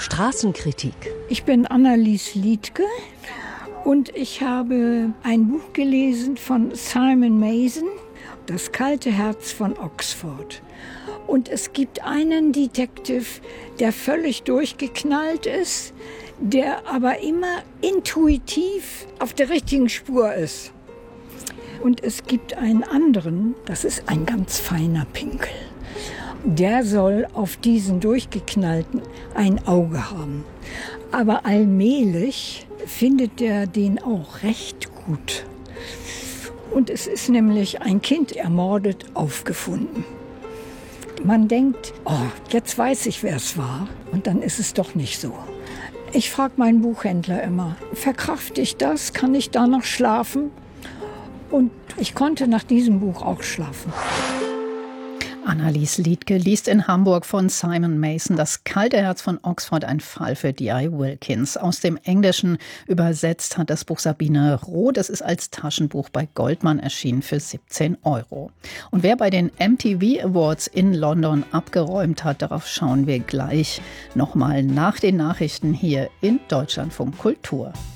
Straßenkritik. Ich bin Annelies Liedtke und ich habe ein Buch gelesen von Simon Mason, Das kalte Herz von Oxford. Und es gibt einen Detective, der völlig durchgeknallt ist, der aber immer intuitiv auf der richtigen Spur ist. Und es gibt einen anderen, das ist ein ganz feiner Pinkel. Der soll auf diesen Durchgeknallten ein Auge haben. Aber allmählich findet er den auch recht gut. Und es ist nämlich ein Kind ermordet aufgefunden. Man denkt, oh, jetzt weiß ich, wer es war. Und dann ist es doch nicht so. Ich frage meinen Buchhändler immer, verkrafte ich das? Kann ich da noch schlafen? Und ich konnte nach diesem Buch auch schlafen. Annelies Liedtke liest in Hamburg von Simon Mason Das kalte Herz von Oxford, ein Fall für D.I. Wilkins. Aus dem Englischen übersetzt hat das Buch Sabine Roth. Es ist als Taschenbuch bei Goldmann erschienen für 17 €. Und wer bei den MTV Awards in London abgeräumt hat, darauf schauen wir gleich nochmal nach den Nachrichten hier in Deutschlandfunk Kultur.